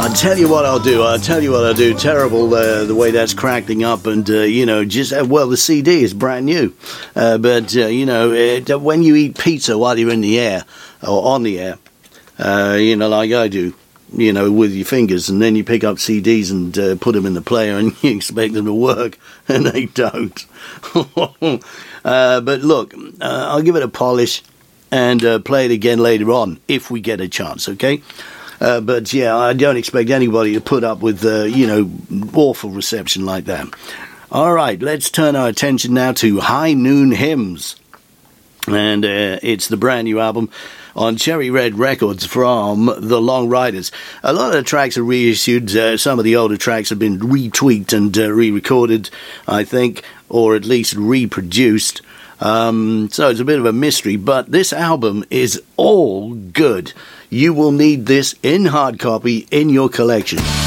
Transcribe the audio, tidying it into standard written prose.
I'll tell you what I'll do. Terrible the way that's cracking up, and the CD is brand new. But when you eat pizza while you're in the air or on the air, like I do, with your fingers, and then you pick up CDs and put them in the player, and you expect them to work, and they don't. But look, I'll give it a polish and play it again later on if we get a chance, okay? But yeah, I don't expect anybody to put up with, awful reception like that. All right, let's turn our attention now to High Noon Hymns. And it's the brand new album on Cherry Red Records from the Long Riders. A lot of the tracks are reissued. Some of the older tracks have been retweaked and re-recorded, I think, or at least reproduced. So it's a bit of a mystery, but this album is all good. You will need this in hard copy in your collection.